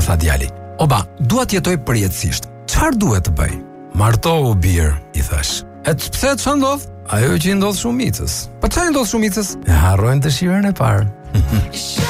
tha djali. Oba, dua të jetoj përjetësisht. Çfarë duhet të bëj? Martohu bir, I thash. E pse ç'o ndodh? Ajo që I ndodh shumicës. Po çfarë ndodh shumicës? E harrojnë dëshirën e parë.